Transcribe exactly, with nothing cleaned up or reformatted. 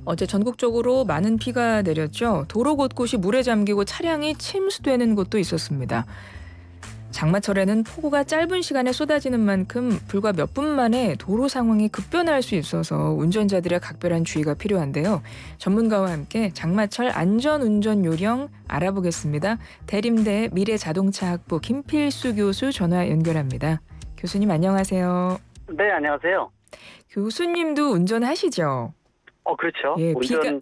어제 전국적으로 많은 비가 내렸죠. 도로 곳곳이 물에 잠기고 차량이 침수되는 곳도 있었습니다. 장마철에는 폭우가 짧은 시간에 쏟아지는 만큼 불과 몇 분 만에 도로 상황이 급변할 수 있어서 운전자들의 각별한 주의가 필요한데요. 전문가와 함께 장마철 안전운전 요령 알아보겠습니다. 대림대 미래자동차학부 김필수 교수 전화 연결합니다. 교수님 안녕하세요. 네, 안녕하세요. 교수님도 운전하시죠? 어, 그렇죠. 예, 비가 운전